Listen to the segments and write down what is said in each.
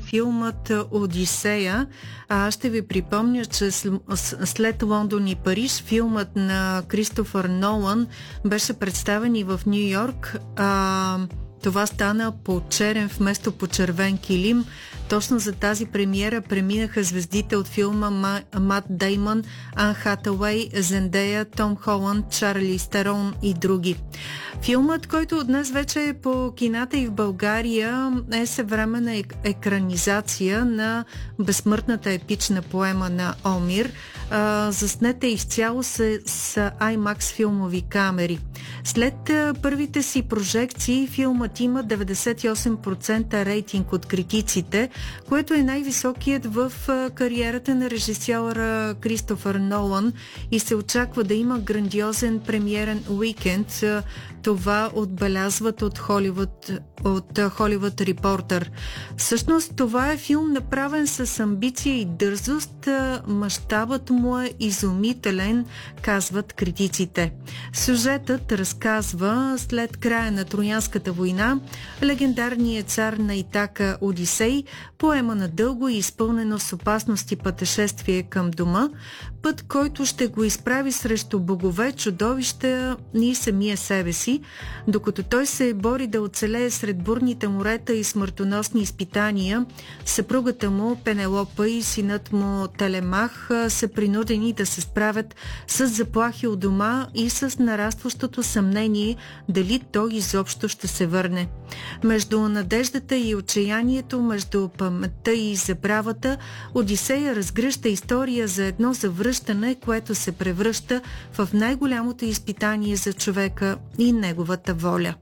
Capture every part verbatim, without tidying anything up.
филмът Одисея. А аз ще ви припомня, че след Лондон и Париж филмът на Кристофър Нолан беше представен и в Ню Йорк. А, това стана по черен вместо по червен килим. Точно за тази премиера преминаха звездите от филма Мат Деймън, Ан Хатауей, Зендея, Том Холанд, Чарли Стерон и други. Филмът, който днес вече е по кината и в България, е съвременна екранизация на безсмъртната епична поема на Омир, заснета изцяло с, с IMAX филмови камери. След първите си прожекции филмът има деветдесет и осем процента рейтинг от критиците, което е най-високият в кариерата на режисьора Кристофър Нолан и се очаква да има грандиозен премиерен уикенд. Това отбелязват от Холивуд, от Холивуд Репортер. Всъщност това е филм направен с амбиция и дързост. Мащабът му е изумителен, казват критиците. Сюжетът разказва след края на Троянската война легендарният цар на Итака Одисей поема на дълго и изпълнено с опасности пътешествие към дома, път, който ще го изправи срещу богове, чудовища и самия себе си, докато той се бори да оцелее сред бурните морета и смъртоносни изпитания. Съпругата му Пенелопа и синът му Телемах са принудени да се справят с заплахи от дома и с нарастващото съмнение дали той изобщо ще се върне. Между надеждата и отчаянието, между паметта и забравата, Одисея разгръща история за едно завръщане, което се превръща в най-голямото изпитание за човека и неговата воля.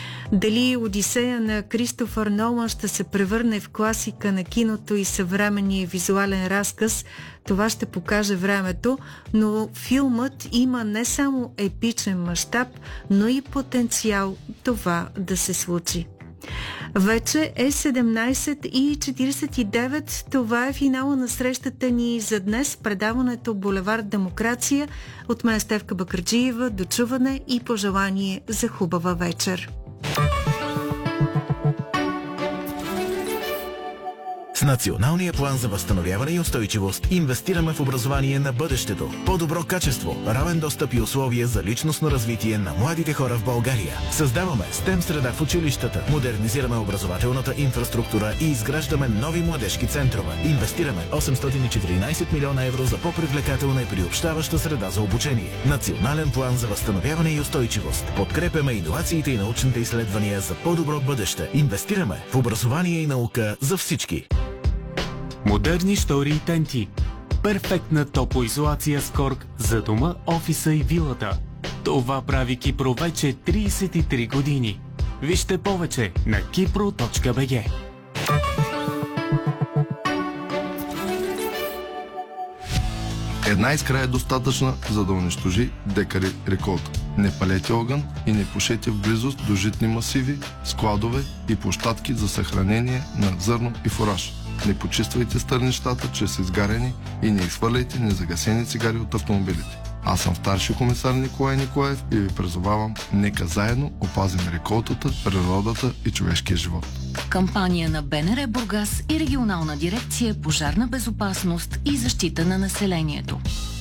Дали Одисея на Кристофър Нолан ще се превърне в класика на киното и съвременния визуален разказ, това ще покаже времето, но филмът има не само епичен мащаб, но и потенциал това да се случи. Вече е седемнайсет и четирийсет и девет. Това е финала на срещата ни за днес. Предаването Булевард Демокрация. От мен Стефка Бакърджиева. Дочуване и пожелание за хубава вечер. С Националния план за възстановяване и устойчивост инвестираме в образование на бъдещето. По-добро качество, равен достъп и условия за личностно развитие на младите хора в България. Създаваме STEM среда в училищата, модернизираме образователната инфраструктура и изграждаме нови младежки центрове. Инвестираме осемстотин и четиринайсет милиона евро за по-привлекателна и приобщаваща среда за обучение. Национален план за възстановяване и устойчивост. Подкрепяме иновациите и научните изследвания за по-добро бъдеще. Инвестираме в образование и наука за всички. Модерни штори и тенти. Перфектна топлоизолация с корк за дома, офиса и вилата. Това прави Кипро вече трийсет и три години. Вижте повече на кипро точка би джи. Една искра е достатъчна, за да унищожи декари реколта. Не палете огън и не пушете в близост до житни масиви, складове и площадки за съхранение на зърно и фураж. Не почиствайте стърнищата чрез изгарени и не изхвърляйте незагасени цигари от автомобилите. Аз съм старши комисар Николай Николаев и ви призовавам, нека заедно опазим реколтата, природата и човешкия живот. Кампания на БНР Бургас и регионална дирекция Пожарна безопасност и защита на населението.